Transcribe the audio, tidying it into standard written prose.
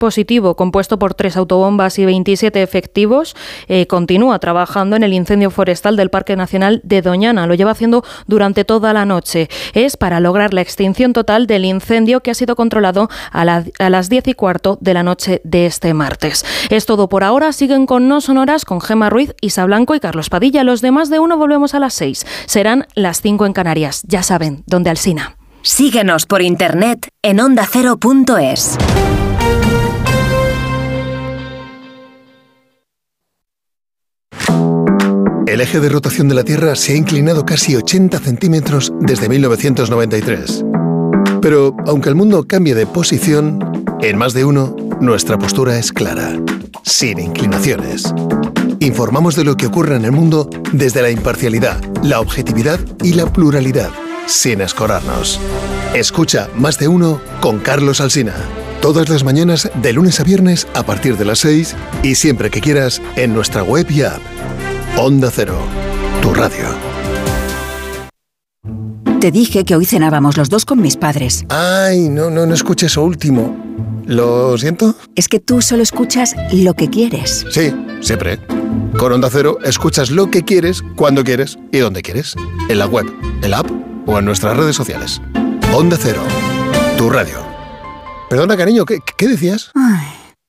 positivo, compuesto por 3 autobombas y 27 efectivos, continúa trabajando en el incendio forestal del Parque Nacional de Doñana. Lo lleva haciendo durante toda la noche. Es para lograr la extinción total del incendio que ha sido controlado a las 10:15 de la noche de este martes. Es todo por ahora. Siguen con No Sonoras, con Gemma Ruiz, Isa Blanco y Carlos Padilla. Los de Más de Uno volvemos a las 6. Serán las 5 en Canarias. Ya saben, donde Alsina. Síguenos por internet en ondacero.es. El eje de rotación de la Tierra se ha inclinado casi 80 centímetros desde 1993. Pero, aunque el mundo cambie de posición, en Más de Uno, nuestra postura es clara, sin inclinaciones. Informamos de lo que ocurre en el mundo desde la imparcialidad, la objetividad y la pluralidad, sin escorarnos. Escucha Más de Uno con Carlos Alsina. Todas las mañanas, de lunes a viernes, a partir de las 6 y siempre que quieras, en nuestra web y app. Onda Cero, tu radio. Te dije que hoy cenábamos los dos con mis padres. Ay, no escuché eso último. ¿Lo siento? Es que tú solo escuchas lo que quieres. Sí, siempre. Con Onda Cero escuchas lo que quieres, cuando quieres y donde quieres. En la web, en la app o en nuestras redes sociales. Onda Cero, tu radio. Perdona, cariño, ¿qué decías? Ay.